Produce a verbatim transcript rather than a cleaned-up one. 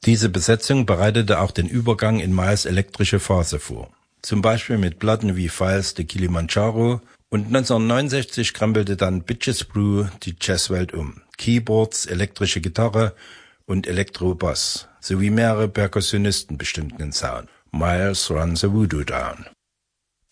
Diese Besetzung bereitete auch den Übergang in Miles' elektrische Phase vor. Zum Beispiel mit Platten wie Files de Kilimanjaro, und neunzehnhundertneunundsechzig krempelte dann Bitches Brew die Jazzwelt um. Keyboards, elektrische Gitarre und Elektrobass sowie mehrere Perkussionisten bestimmten den Sound. Miles Run the Voodoo Down.